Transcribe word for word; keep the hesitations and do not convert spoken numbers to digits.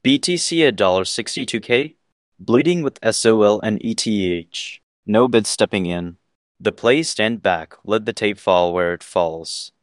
B T C one dollar sixty-two K. Bleeding with S O L and E T H. No bid stepping in. The play stand back, let the tape fall where it falls.